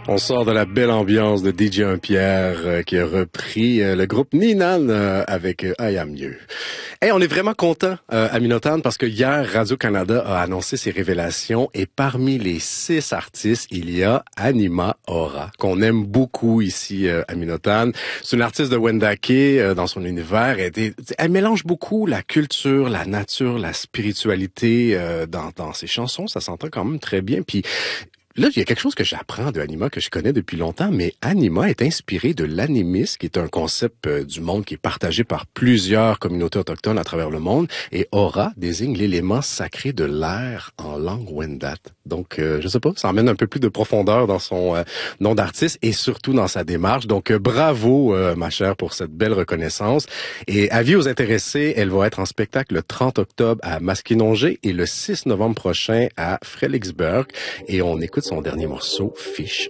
On sort de la belle ambiance de DJ Pierre qui a repris le groupe Ninan avec I Am You. Hey, on est vraiment content à Minotan parce que hier, Radio-Canada a annoncé ses révélations et parmi les 6 artistes, il y a Anima Aura, qu'on aime beaucoup ici à Minotan. C'est une artiste de Wendake dans son univers. Elle mélange beaucoup la culture, la nature, la spiritualité dans ses chansons. Ça s'entend quand même très bien. Puis là, il y a quelque chose que j'apprends de Anima que je connais depuis longtemps, mais Anima est inspiré de l'animisme, qui est un concept du monde qui est partagé par plusieurs communautés autochtones à travers le monde, et Aura désigne l'élément sacré de l'air en langue Wendat. Donc, je sais pas, ça emmène un peu plus de profondeur dans son nom d'artiste et surtout dans sa démarche. Donc, bravo, ma chère, pour cette belle reconnaissance. Et avis aux intéressés, elle va être en spectacle le 30 octobre à Maskinongé et le 6 novembre prochain à Fredericksburg. Et on écoute son dernier morceau, Fish.